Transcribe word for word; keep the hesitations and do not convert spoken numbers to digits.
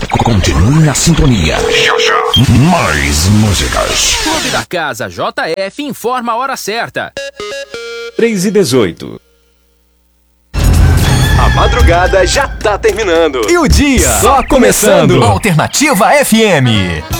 Continue na sintonia. Já, já. Mais músicas. Clube da Casa J F informa a hora certa. três e dezoito. A madrugada já tá terminando. E o dia só começando. Alternativa F M.